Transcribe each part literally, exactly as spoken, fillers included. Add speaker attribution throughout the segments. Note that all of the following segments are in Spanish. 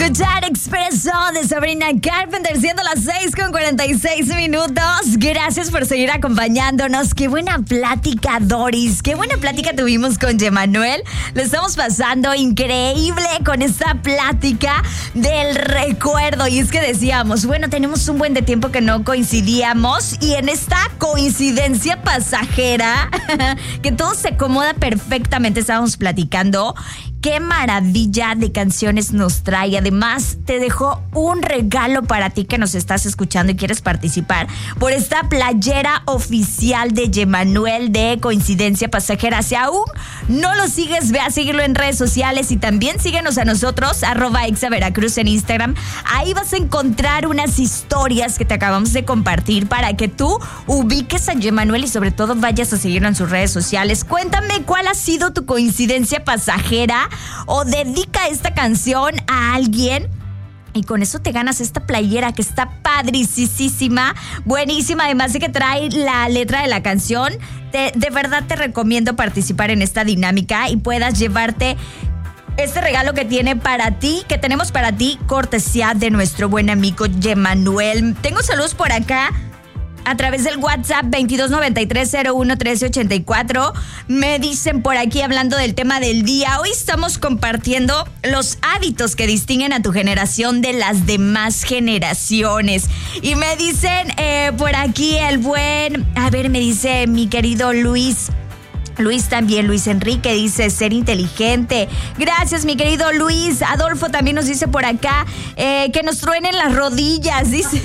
Speaker 1: escuchar Expreso de Sabrina Carpenter, siendo las seis con cuarenta y seis minutos. Gracias por seguir acompañándonos. Qué buena plática, Doris. Qué buena plática tuvimos con Yemanuel. Lo estamos pasando increíble con esta plática del recuerdo. Y es que decíamos, bueno, tenemos un buen de tiempo que no coincidíamos. Y en esta coincidencia pasajera, que todo se acomoda perfectamente, estábamos platicando. Qué maravilla de canciones nos trae. Además, te dejo un regalo para ti que nos estás escuchando y quieres participar por esta playera oficial de Yemanuel de Coincidencia Pasajera. Si aún no lo sigues, ve a seguirlo en redes sociales y también síguenos a nosotros, arroba Exa Veracruz en Instagram. Ahí vas a encontrar unas historias que te acabamos de compartir para que tú ubiques a Yemanuel y sobre todo vayas a seguirlo en sus redes sociales. Cuéntame cuál ha sido tu coincidencia pasajera o dedica esta canción a alguien y con eso te ganas esta playera que está padricísima, buenísima, además de que trae la letra de la canción. Te, de verdad te recomiendo participar en esta dinámica y puedas llevarte este regalo que tiene para ti, que tenemos para ti, cortesía de nuestro buen amigo Yemanuel. Tengo saludos por acá a través del WhatsApp veintidós noventa y tres cero uno trece ochenta y cuatro. Me dicen por aquí, hablando del tema del día, hoy estamos compartiendo los hábitos que distinguen a tu generación de las demás generaciones. Y me dicen eh, por aquí el buen, a ver, me dice mi querido Luis. Luis también, Luis Enrique dice ser inteligente. Gracias, mi querido Luis. Adolfo también nos dice por acá eh, que nos truenen las rodillas, dice.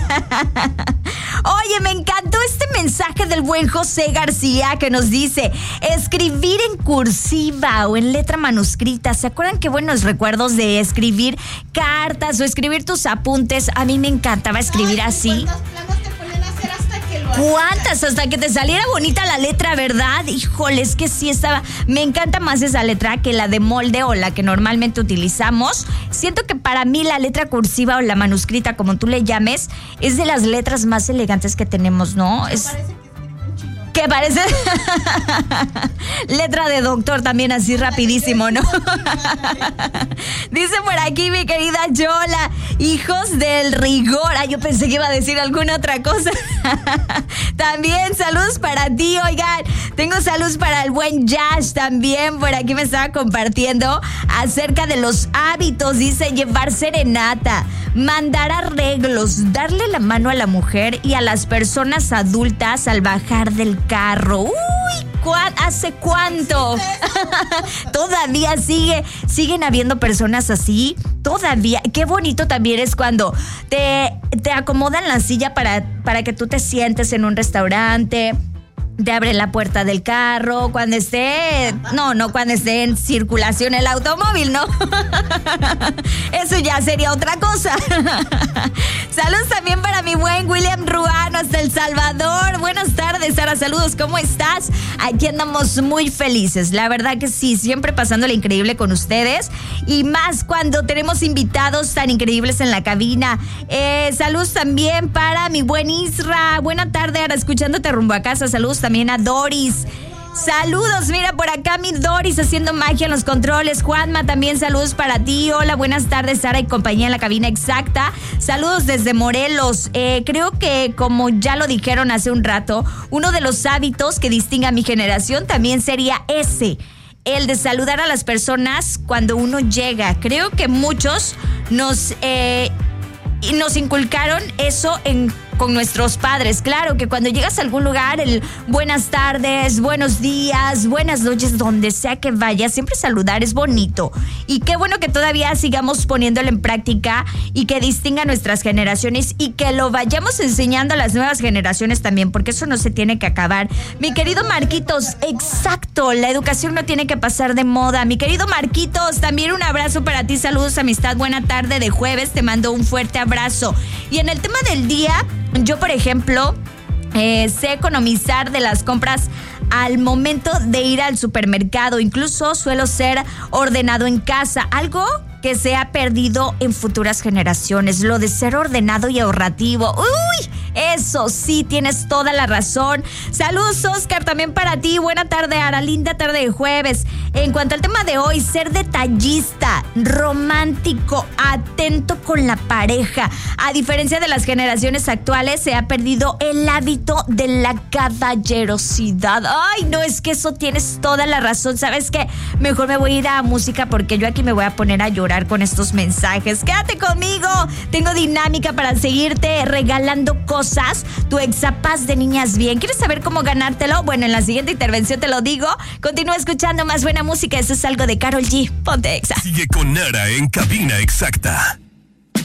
Speaker 1: Oye, me encantó este mensaje del buen José García que nos dice escribir en cursiva o en letra manuscrita. ¿Se acuerdan qué buenos recuerdos de escribir cartas o escribir tus apuntes? A mí me encantaba escribir así. ¿Cuántas? Hasta que te saliera bonita la letra, ¿verdad? Híjole, es que sí estaba... Me encanta más esa letra que la de molde o la que normalmente utilizamos. Siento que para mí la letra cursiva o la manuscrita, como tú le llames, es de las letras más elegantes que tenemos, ¿no? Es... Que parece letra de doctor también, así rapidísimo, ¿no? Dice por aquí mi querida Yola, hijos del rigor. Ah, yo pensé que iba a decir alguna otra cosa. También saludos para ti, oigan. Tengo saludos para el buen Yash también. Por aquí me estaba compartiendo acerca de los hábitos. Dice llevar serenata, mandar arreglos, darle la mano a la mujer y a las personas adultas al bajar del carro. Uy, ¿cuá, ¿hace cuánto? Todavía sigue, siguen habiendo personas así. Todavía, qué bonito también es cuando te, te acomodan la silla para, para que tú te sientes en un restaurante. Te abre la puerta del carro cuando esté, no, no cuando esté en circulación el automóvil, ¿no? Eso ya sería otra cosa. Saludos también para mi buen William Ruano hasta El Salvador. Buenas tardes, Sara, saludos, ¿cómo estás? Aquí andamos muy felices, la verdad que sí, siempre pasándole increíble con ustedes y más cuando tenemos invitados tan increíbles en la cabina. Eh, saludos también para mi buen Isra. Buena tarde, ahora escuchándote rumbo a casa. Saludos también a Doris. Saludos, mira por acá mi Doris haciendo magia en los controles. Juanma, también saludos para ti. Hola, buenas tardes, Sara y compañía en la cabina exacta. Saludos desde Morelos. Eh, creo que como ya lo dijeron hace un rato, uno de los hábitos que distingue a mi generación también sería ese, el de saludar a las personas cuando uno llega. Creo que muchos nos, eh, nos inculcaron eso en con nuestros padres. Claro que cuando llegas a algún lugar, el buenas tardes, buenos días, buenas noches, donde sea que vayas, siempre saludar es bonito. Y qué bueno que todavía sigamos poniéndolo en práctica y que distinga a nuestras generaciones y que lo vayamos enseñando a las nuevas generaciones también, porque eso no se tiene que acabar. Mi querido Marquitos, exacto, la educación no tiene que pasar de moda. Mi querido Marquitos, también un abrazo para ti, saludos, amistad, buena tarde de jueves, te mando un fuerte abrazo. Y en el tema del día, yo, por ejemplo, eh, sé economizar de las compras al momento de ir al supermercado. Incluso suelo ser ordenado en casa, algo que se ha perdido en futuras generaciones. Lo de ser ordenado y ahorrativo. ¡Uy! Eso sí, tienes toda la razón. Saludos, Oscar, también para ti. Buena tarde, Ara. Linda tarde de jueves. En cuanto al tema de hoy, ser detallista, romántico, atento con la pareja. A diferencia de las generaciones actuales, se ha perdido el hábito de la caballerosidad. Ay, no, es que eso tienes toda la razón. ¿Sabes qué? Mejor me voy a ir a música porque yo aquí me voy a poner a llorar con estos mensajes. Quédate conmigo. Tengo dinámica para seguirte regalando cosas. Tu exapaz de niñas bien. ¿Quieres saber cómo ganártelo? Bueno, en la siguiente intervención te lo digo. Continúa escuchando más buena música. Eso es algo de Karol G. Ponte Exa.
Speaker 2: Sigue con Ara en Cabina Exacta.